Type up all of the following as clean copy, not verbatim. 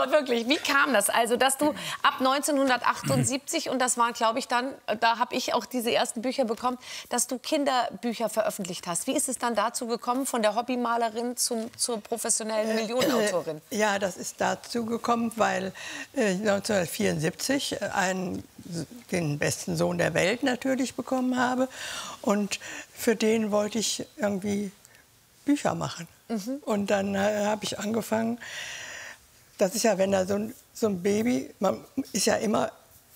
aber wirklich, wie kam das? Also, dass du ab 1978, und das war, glaube ich, dann, da habe ich auch diese ersten Bücher bekommen, dass du Kinderbücher veröffentlicht hast. Wie ist es dann dazu gekommen, von der Hobbymalerin zur professionellen Millionenautorin? Ja, das ist dazu gekommen, weil 1974 den besten Sohn der Welt natürlich bekommen habe. Und für den wollte ich irgendwie Bücher machen. Und dann habe ich angefangen, das ist ja, wenn da so ein Baby, man ist immer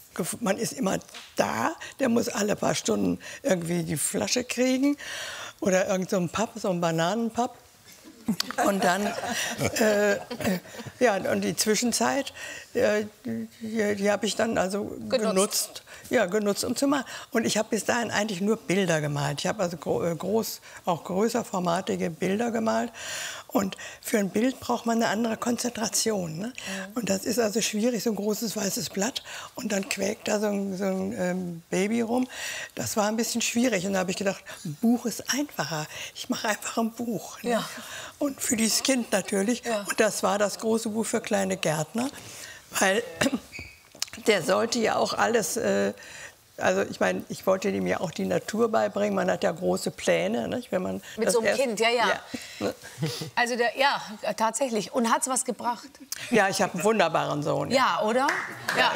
da, der muss alle paar Stunden irgendwie die Flasche kriegen oder irgend so ein Papp, so ein Bananenpapp. Und dann, ja, und die Zwischenzeit, die habe ich dann also genutzt. Ja, genutzt, um zu malen. Und ich habe bis dahin eigentlich nur Bilder gemalt. Ich habe also auch größerformatige Bilder gemalt. Und für ein Bild braucht man eine andere Konzentration. Ne? Und das ist also schwierig, so ein großes weißes Blatt. Und dann quäkt da so ein Baby rum. Das war ein bisschen schwierig. Und da habe ich gedacht, ein Buch ist einfacher. Ich mache einfach ein Buch. Ne? Ja. Und für dieses Kind natürlich. Ja. Und das war das große Buch für kleine Gärtner. Weil der sollte ja auch alles, also ich meine, ich wollte ihm ja auch die Natur beibringen. Man hat ja große Pläne, nicht? Wenn man mit so einem Kind, ja. Also ja, tatsächlich. Und hat's was gebracht? Ja, ich habe einen wunderbaren Sohn. Ja, oder? Ja.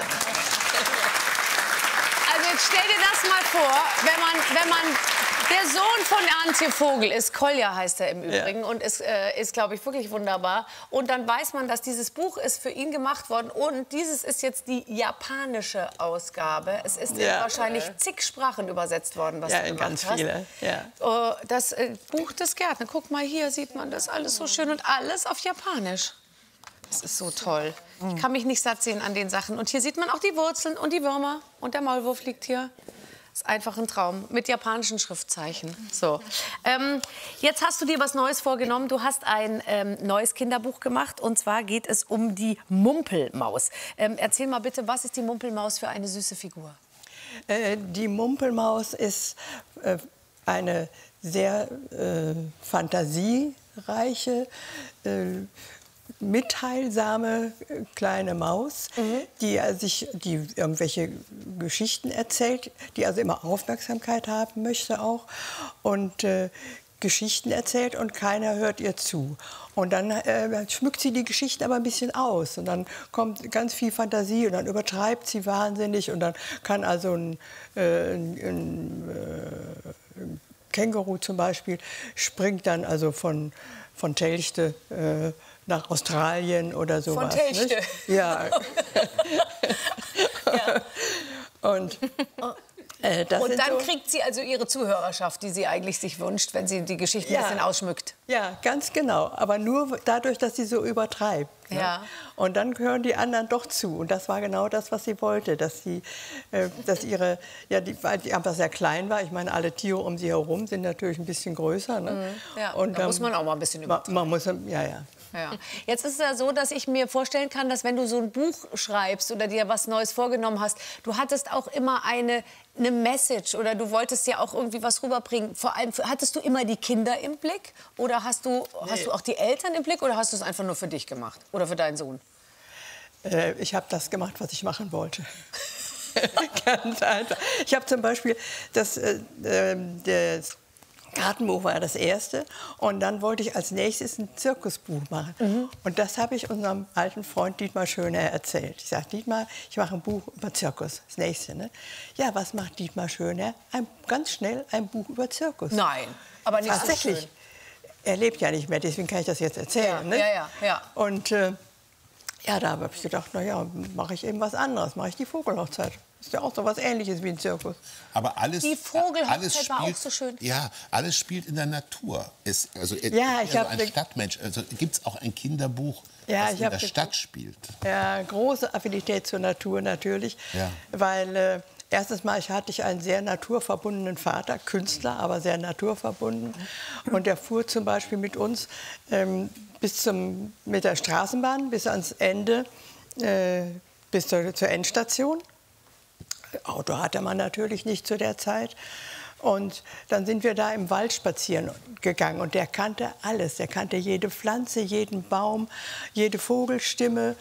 Also jetzt stell dir das mal vor, wenn man der Sohn von Antje Vogel ist, Kolja heißt er im Übrigen, und ist glaube ich, wirklich wunderbar. Und dann weiß man, dass dieses Buch ist für ihn gemacht worden und dieses ist jetzt die japanische Ausgabe. Es ist in wahrscheinlich zig Sprachen übersetzt worden, was du gemacht ganz hast. Viele. Das Buch des Gärtners. Guck mal, hier sieht man das alles so schön und alles auf Japanisch. Das ist so toll. Ich kann mich nicht satt sehen an den Sachen. Und hier sieht man auch die Wurzeln und die Würmer. Und der Maulwurf liegt hier. Das ist einfach ein Traum. Mit japanischen Schriftzeichen. So. Jetzt hast du dir was Neues vorgenommen. Du hast ein neues Kinderbuch gemacht. Und zwar geht es um die Mumpelmaus. Erzähl mal bitte, was ist die Mumpelmaus für eine süße Figur? Die Mumpelmaus ist eine sehr fantasiereiche, mitteilsame kleine Maus, die irgendwelche Geschichten erzählt, die also immer Aufmerksamkeit haben möchte auch und Geschichten erzählt und keiner hört ihr zu. Und dann schmückt sie die Geschichten aber ein bisschen aus und dann kommt ganz viel Fantasie und dann übertreibt sie wahnsinnig und dann kann also ein Känguru zum Beispiel springt dann also von Telchte nach Australien oder sowas. Von Telchte? Nicht? Ja. Ja. Und dann kriegt sie also ihre Zuhörerschaft, die sie eigentlich sich wünscht, wenn sie die Geschichten ein bisschen ausschmückt. Ja, ganz genau. Aber nur dadurch, dass sie so übertreibt. Ne? Ja. Und dann hören die anderen doch zu. Und das war genau das, was sie wollte. Weil die einfach sehr klein war. Ich meine, alle Tiere um sie herum sind natürlich ein bisschen größer. Ne? Ja, und da muss man auch mal ein bisschen übertreiben. Man muss, ja. Ja. Jetzt ist es ja so, dass ich mir vorstellen kann, dass wenn du so ein Buch schreibst oder dir was Neues vorgenommen hast, du hattest auch immer eine Message oder du wolltest ja auch irgendwie was rüberbringen. Vor allem, hattest du immer die Kinder im Blick oder hast du auch die Eltern im Blick oder hast du es einfach nur für dich gemacht oder für deinen Sohn? Ich habe das gemacht, was ich machen wollte. Ganz einfach. Ich habe zum Beispiel das Gartenbuch war das erste und dann wollte ich als nächstes ein Zirkusbuch machen. Und das habe ich unserem alten Freund Dietmar Schöner erzählt. Ich sage, Dietmar, ich mache ein Buch über Zirkus, das nächste. Ne? Ja, was macht Dietmar Schöner? Ganz schnell ein Buch über Zirkus. Nein, aber nicht tatsächlich. So schön. Er lebt ja nicht mehr, deswegen kann ich das jetzt erzählen. Ja, ne? ja. Und da habe ich gedacht, na ja, mache ich eben was anderes, mache ich die Vogelhochzeit. Ist ja auch so was Ähnliches wie ein Zirkus. Aber alles, die Vogelhochzeit alles spielt, war auch so schön. Ja, alles spielt in der Natur. Ich habe ein Stadtmensch. Also gibt es auch ein Kinderbuch, das in der Stadt spielt? Ja, große Affinität zur Natur natürlich. Ja. Weil erstens mal hatte ich einen sehr naturverbundenen Vater, Künstler, aber sehr naturverbunden. Und der fuhr zum Beispiel mit uns mit der Straßenbahn bis ans Ende, bis zur Endstation. Auto hatte man natürlich nicht zu der Zeit. Und dann sind wir da im Wald spazieren gegangen. Und der kannte alles. Der kannte jede Pflanze, jeden Baum, jede Vogelstimme.